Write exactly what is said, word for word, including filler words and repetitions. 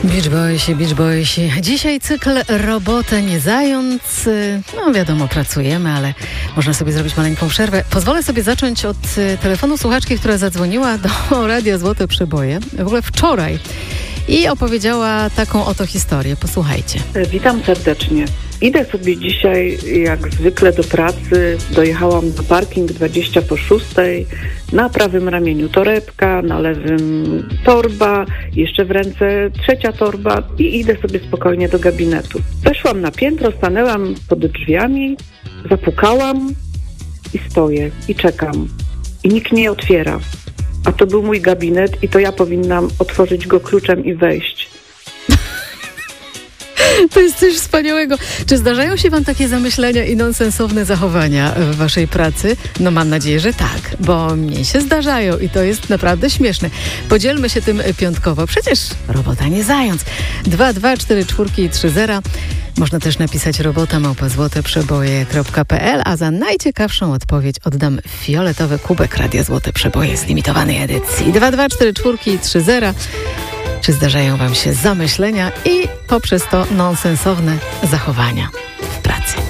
Beach Boysi, Beach Boysi. Dzisiaj cykl Robota nie zając. No wiadomo, pracujemy, ale można sobie zrobić maleńką przerwę. Pozwolę sobie zacząć od telefonu słuchaczki, która zadzwoniła do Radia Złote Przeboje. W ogóle wczoraj. I opowiedziała taką oto historię. Posłuchajcie. Witam serdecznie. Idę sobie dzisiaj jak zwykle do pracy. Dojechałam na parking dwadzieścia po szóstej. Na prawym ramieniu torebka, na lewym torba, jeszcze w ręce trzecia torba i idę sobie spokojnie do gabinetu. Weszłam na piętro, stanęłam pod drzwiami, zapukałam i stoję i czekam. I nikt nie otwiera. A to był mój gabinet i to ja powinnam otworzyć go kluczem i wejść. To jest coś wspaniałego. Czy zdarzają się wam takie zamyślenia i nonsensowne zachowania w waszej pracy? No mam nadzieję, że tak, bo mnie się zdarzają i to jest naprawdę śmieszne. Podzielmy się tym piątkowo. Przecież robota nie zając. dwa dwa cztery cztery trzy zero. Można też napisać robota małpa złote przeboje kropka p l, a za najciekawszą odpowiedź oddam fioletowy kubek Radia Złote Przeboje z limitowanej edycji. dwa dwa cztery cztery trzy zero. Czy zdarzają wam się zamyślenia i poprzez to nonsensowne zachowania?